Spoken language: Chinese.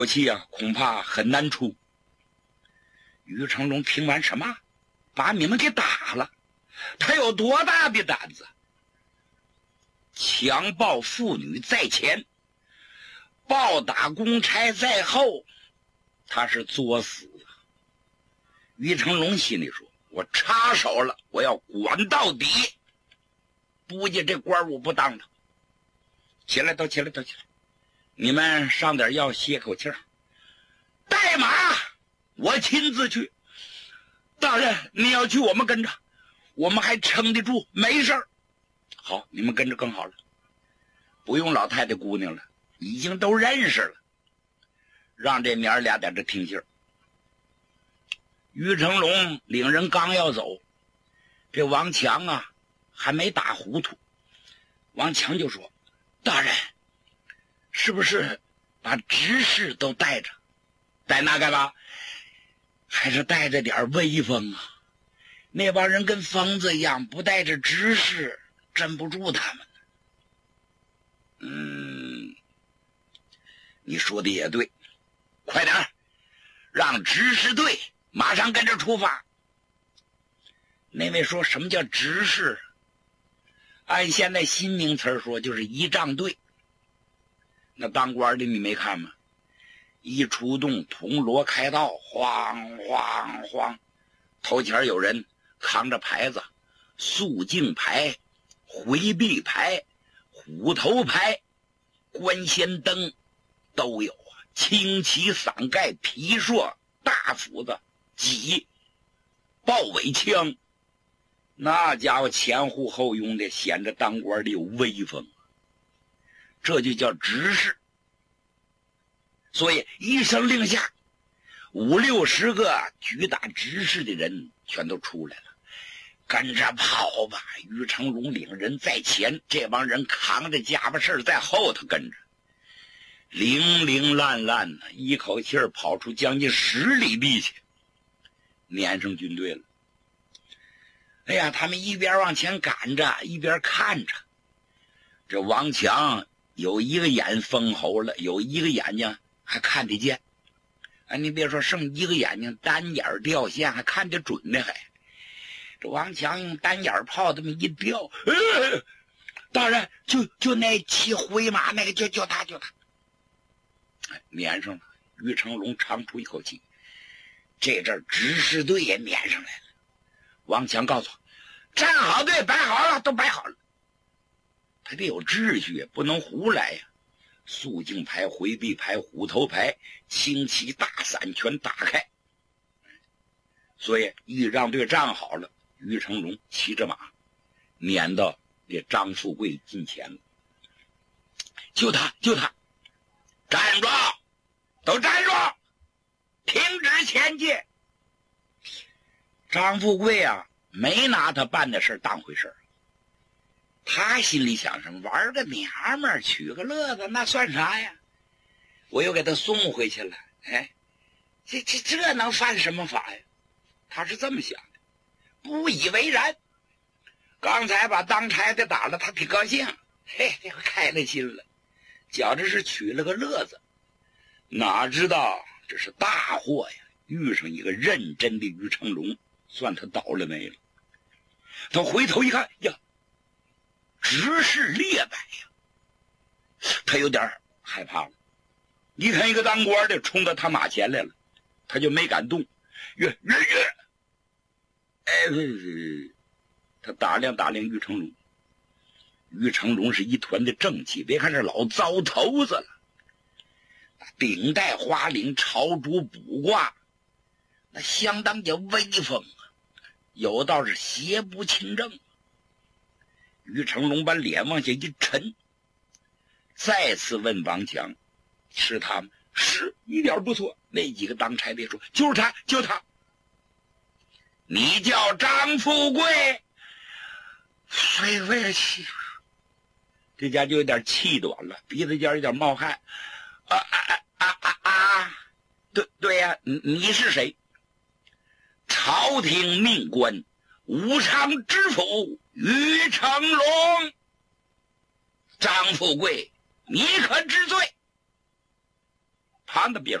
气啊，恐怕很难出。于成龙听完什么？把你们给打了？他有多大的胆子？强暴妇女在前，暴打公差在后，他是作死啊！于成龙心里说：我插手了，我要管到底，不介这官我不当他。起来，都起来，都起来！你们上点药歇口气儿。带马，我亲自去。大人，你要去，我们跟着，我们还撑得住，没事儿。好，你们跟着更好了，不用老太太姑娘了，已经都认识了，让这娘俩在这听信儿。于成龙领人刚要走，这王强啊还没打糊涂。王强就说：大人，是不是把执事都带着？带那干嘛？还是带着点威风啊！那帮人跟疯子一样，不带着执事镇不住他们。你说的也对，快点让执事队马上跟着出发。那位说：什么叫执事？按现在新名词说，就是仪仗队。那当官的你没看吗？一出动，铜锣开道，晃晃晃，头前有人扛着牌子，肃静牌、回避牌、虎头牌、关仙灯都有啊，青旗伞盖、皮槊、大斧子、戟、豹尾枪，那家伙前呼后拥的，显着当官的有威风，这就叫执事。所以一声令下，5、60个举打执事的人全都出来了，跟着跑吧。于成龙领人在前，这帮人扛着家伙事在后头跟着，零零烂烂的，一口气跑出将近10里地去，撵上军队了。哎呀，他们一边往前赶着，一边看着。这王强有一个眼封喉了，有一个眼睛还看得见。你别说，剩一个眼睛单眼掉线，还看得准呢。还这王强用单眼炮这么一掉，大人，就那骑灰马那个，就他，撵上了。于成龙长出一口气，这阵执事队也撵上来了。王强告诉我：站好队，摆好了，都摆好了。他得有秩序，不能胡来呀。肃静牌、回避牌、虎头牌、轻骑大伞全打开。所以仪仗队站好了，于成龙骑着马撵到这张富贵近前了。就他，站住，都站住，停止前进。张富贵啊，没拿他办的事当回事。他心里想什么？玩个娘们儿，取个乐子，那算啥呀？我又给他送回去了。这能犯什么法呀？他是这么想的，不以为然。刚才把当差的打了，他挺高兴，嘿，这回开了心了，觉着是取了个乐子。哪知道这是大祸呀！遇上一个认真的于成龙，算他倒了霉了。他回头一看，呀，执事列摆呀，他有点害怕了。一看一个当官的冲到他马前来了，他就没敢动。他打量于成龙。于成龙是一团的正气，别看是老糟头子了，顶戴花翎，朝珠卜卦，那相当的威风啊，有道是邪不侵正。于成龙把脸往下一沉，再次问王强：是他吗？是，一点不错。那几个当差别说：就是他，就他。你叫张富贵？为了气，这家就有点气短了，鼻子尖有点冒汗。对呀，你是谁？朝廷命官，武昌知府于成龙。张富贵，你可知罪？ 好，那别说，